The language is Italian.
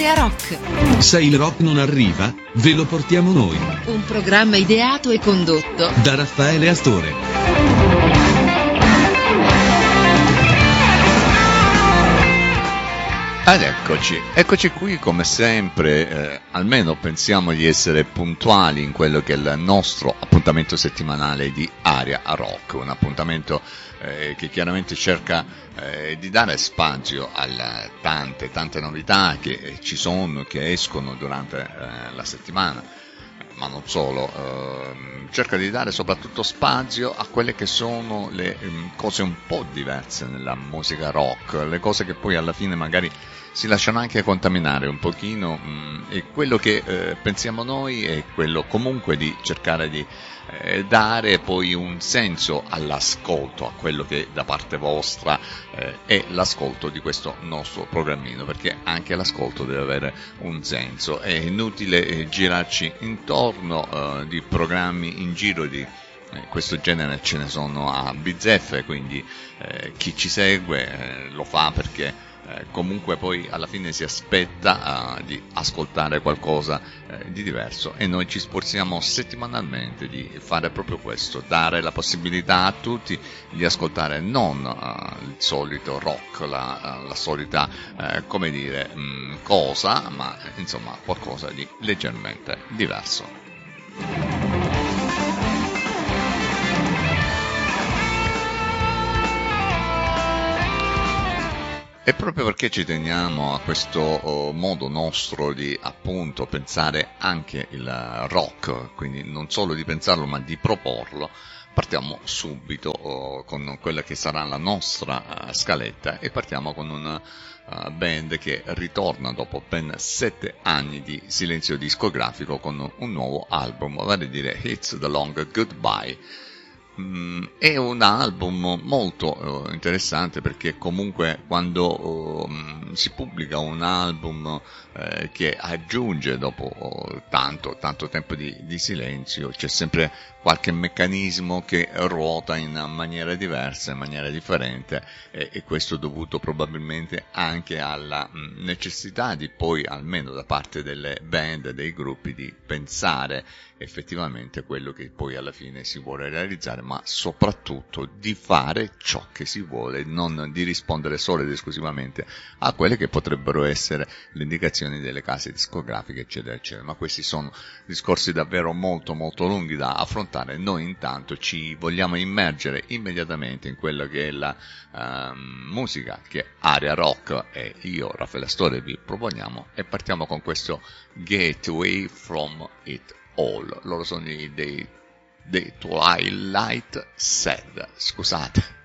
Area Rock. Se il rock non arriva, ve lo portiamo noi. Un programma ideato e condotto da Raffaele Astore. Ed eccoci qui come sempre, almeno pensiamo di essere puntuali in quello che è il nostro appuntamento settimanale di Area Rock, un appuntamento che chiaramente cerca di dare spazio alle tante novità che ci sono, che escono durante la settimana, ma non solo, cerca di dare soprattutto spazio a quelle che sono le cose un po' diverse nella musica rock, le cose che poi alla fine magari si lasciano anche contaminare un pochino, e quello che pensiamo noi è quello comunque di cercare di dare poi un senso all'ascolto, a quello che da parte vostra è l'ascolto di questo nostro programmino, perché anche l'ascolto deve avere un senso. È inutile girarci intorno di programmi in giro di questo genere, ce ne sono a bizzeffe, quindi chi ci segue lo fa perché comunque poi alla fine si aspetta di ascoltare qualcosa di diverso, e noi ci sforziamo settimanalmente di fare proprio questo, dare la possibilità a tutti di ascoltare non il solito rock, la solita come dire cosa, ma insomma qualcosa di leggermente diverso. E proprio perché ci teniamo a questo modo nostro di appunto pensare anche il rock, quindi non solo di pensarlo ma di proporlo, partiamo subito con quella che sarà la nostra scaletta, e partiamo con una band che ritorna dopo ben 7 anni di silenzio discografico con un nuovo album, vale a dire It's the Long Goodbye. È un album molto interessante, perché comunque quando si pubblica un album che aggiunge dopo tanto tempo di silenzio, c'è sempre qualche meccanismo che ruota in maniera diversa, in maniera differente, e questo dovuto probabilmente anche alla necessità di poi, almeno da parte delle band, dei gruppi, di pensare effettivamente quello che poi alla fine si vuole realizzare, ma soprattutto di fare ciò che si vuole, non di rispondere solo ed esclusivamente a quelle che potrebbero essere le indicazioni delle case discografiche, eccetera eccetera. Ma questi sono discorsi davvero molto lunghi da affrontare. Noi intanto ci vogliamo immergere immediatamente in quella che è la musica che Area Rock e io, Raffaele Astore, vi proponiamo, e partiamo con questo Gateway from It All. Loro sono dei Twilight Sad, scusate.